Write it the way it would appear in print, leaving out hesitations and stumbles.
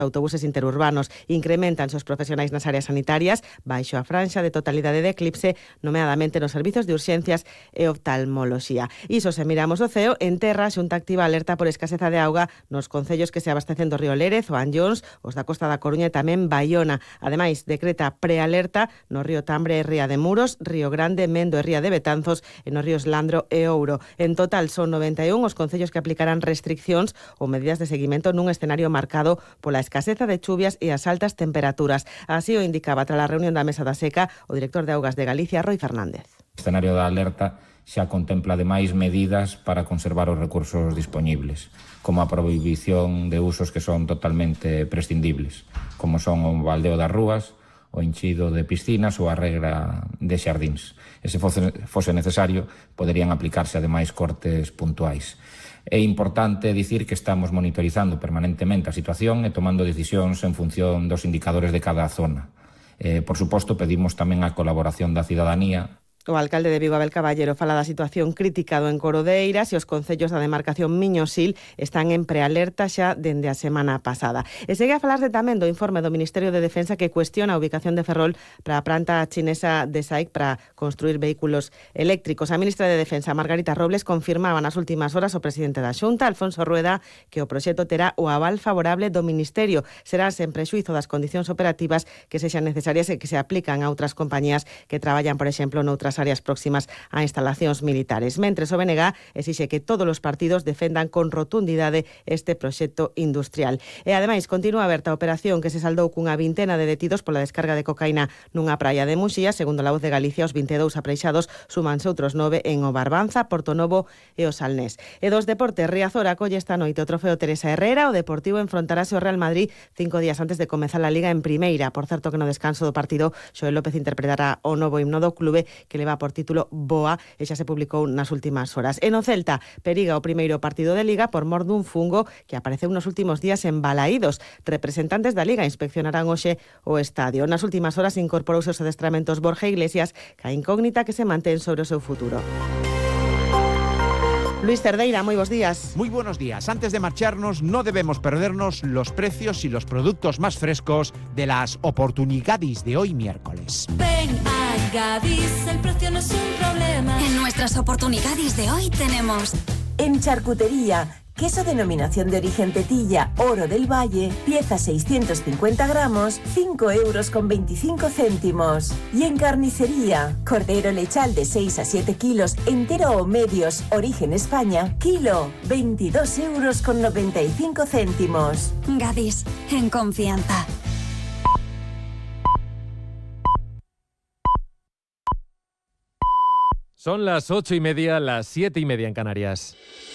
autobuses interurbanos. Incrementan os profesionais nas áreas sanitarias baixo a franxa de totalidade de eclipse, nomeadamente nos servizos de urxencias e oftalmoloxía. Iso se miramos o ceo, en terra, Xunta activa alerta por escaseza de auga nos concellos que se abastecen do río Lérez, o Anllóns, os da Costa da Coruña e tamén Baiona. Ademais, decreta prealerta no río Tambre e Ría de Muros, Río Grande, Mendo e Ría de Betanzos e nos ríos Landro e Ouro. En total, son 91 os concellos que aplicarán restriccións ou medidas de seguimento nun escenario marcado pola escaseza de chuvias e as altas temperaturas. Así o indicaba tras a reunión da Mesa da Seca o director de Augas de Galicia, Roi Fernández. O escenario da alerta xa contempla ademais medidas para conservar os recursos dispoñibles, como a prohibición de usos que son totalmente prescindibles, como son o baldeo das rúas, o enchido de piscinas ou a regra de xardíns. E se fose necesario, poderían aplicarse ademais cortes puntuais. É importante dicir que estamos monitorizando permanentemente a situación e tomando decisións en función dos indicadores de cada zona. Por suposto, pedimos tamén a colaboración da cidadanía. O alcalde de Vigo, Abel Caballero, fala da situación crítica do Encorodeiras e os concellos da demarcación Miño-Sil están en prealerta xa dende a semana pasada. E segue a falarse tamén do informe do Ministerio de Defensa que cuestiona a ubicación de Ferrol para a planta chinesa de SAIC para construir vehículos eléctricos. A ministra de Defensa, Margarita Robles, confirmaba nas últimas horas o presidente da Xunta, Alfonso Rueda, que o proxecto terá o aval favorable do Ministerio. Será sen prexuízo das condicións operativas que sexan necesarias e que se aplican a outras compañías que traballan, por exemplo, noutras áreas próximas a instalacións militares. Mentres o BNG exixe que todos os partidos defendan con rotundidade este proxecto industrial. E ademais continúa aberta a operación que se saldou cunha vintena de detidos pola descarga de cocaína nunha praia de Muxía. Segundo La Voz de Galicia, os 22 apreixados sumanse outros 9 en o Barbanza, Portonovo e o Salnés. E dos deportes, Riazor acolle esta noite o trofeo Teresa Herrera. O Deportivo enfrontarase ao Real Madrid 5 días antes de comezar a Liga en primeira. Por certo que no descanso do partido, Xoel López interpretará o novo himno do clube que leva por título Boa e xa se publicou nas últimas horas. E no Celta periga o primeiro partido de Liga por mor dun fungo que apareceu nos últimos días en Balaídos. Representantes da Liga inspeccionarán hoxe o estadio. Nas últimas horas incorporouse os adestramentos Borja Iglesias, ca incógnita que se mantén sobre o seu futuro. Luis Cerdeira, muy buenos días. Muy buenos días. Antes de marcharnos, no debemos perdernos los precios y los productos más frescos de las oportunidades de hoy miércoles. Ven a Gadis, el precio no es un problema. En nuestras oportunidades de hoy tenemos... En charcutería, queso denominación de origen Tetilla, Oro del Valle, pieza 650 gramos, 5,25 €. Y en carnicería, cordero lechal de 6 a 7 kilos, entero o medios, origen España, kilo, 22,95 €. Gadis, en confianza. Son las 8:30, las 7:30 en Canarias.